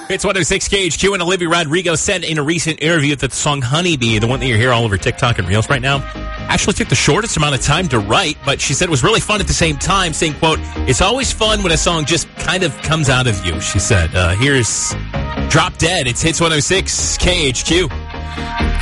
It's 106 KHQ, and Olivia Rodrigo said in a recent interview that the song Honeybee, the one that you hear all over TikTok and Reels right now, actually took the shortest amount of time to write, but she said it was really fun at the same time, saying, quote, "It's always fun when a song just kind of comes out of you," she said. Here's Drop Dead. It's Hits 106 KHQ.